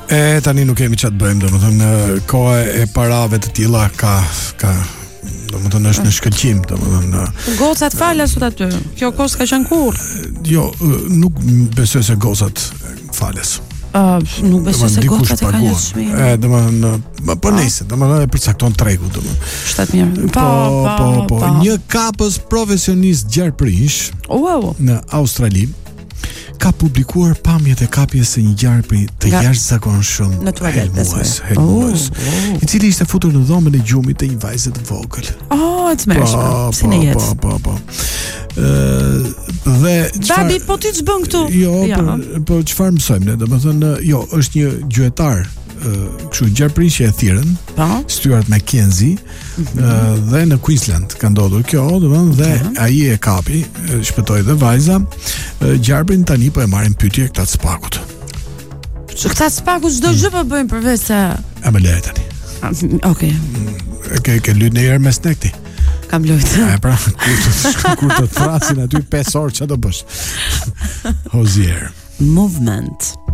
Tani nuk kemi çfarë të bëjmë, domethënë koha e parave të tilla ka domethënë është në shkëlqim, domethënë gocat falas sot aty. Kjo kohë s'ka qenë kurrë. Jo, nuk besoj se gocat fales. Nuk besoj se gocat e kanë shumë. Domethënë, po nice, domethënë e përcakton tregu, domethënë. 7.000. Po. Një kapës profesionist gjarprish në Australi ka publikuar pamjet e kapjes së një gjarpri të jashtëzakonshëm helmues, i cili ishte futur në dhomën e gjumit të një vajze të vogël. Të mërshme, si në jetë. Po. Dhe babi, po ti ç'bën këtu? Jo, po çfarë mësojmë ne? Domethënë, jo, është një gjuetar, kështu gjarprish e thirrën, Stuart Mackenzie, dhe në Queensland ka ndodhur kjo, domethënë, dhe ai e kapi, shpëtoi dhe vajza. Gjarprin tani po e marrin pyetje këta të spakut. Këta të spakut çdo gjë po bëjnë përveç se më le tani. Okej. Ke lyet në herë mes nekti? Kam luajt. Pra, kur të thrasin aty 5 orë çfarë do bësh? Hozier. Movement.